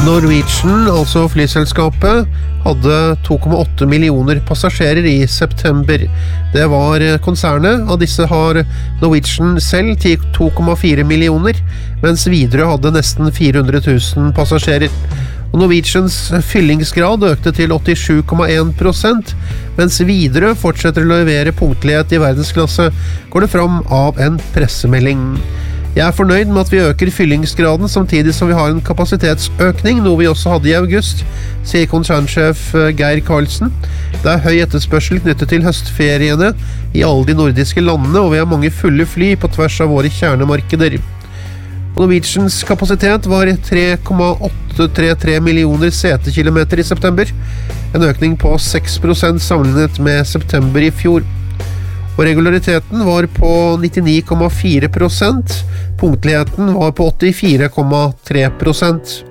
Norwegian, altså flyselskapet, hadde 2,8 millioner passasjerer i september. Det var konsernet. Av disse har Norwegian selv 2,4 millioner, mens Widerøe hadde nesten 400 000 passasjerer. Og Norwegians fyllingsgrad økte til 87,1%, mens Widerøe fortsetter å levere punktlighet i verdensklasse, går det fram av en pressemelding. Jeg er fornøyd med at vi øker fyllingsgraden samtidig som vi har en kapasitetsøkning, noe vi også hadde i august, sier konsernsjef Geir Karlsen. Det er høy etterspørsel knyttet til høstferiene i alle de nordiske landene, og vi har mange fulle fly på tvers av våre kjernemarkeder. Norwegians kapasitet var 3,833 millioner setekilometer i september, en økning på 6% sammenlignet med september i fjor. Og regulariteten var på 99,4%, punktligheten var på 84,3%.